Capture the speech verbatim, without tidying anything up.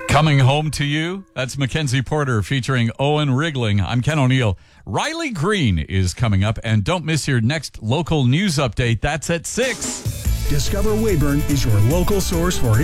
Coming home to you, that's Mackenzie Porter featuring Owen Rigling. I'm Ken O'Neill. Riley Green is coming up, and don't miss your next local news update. That's at six. Discover Weyburn is your local source for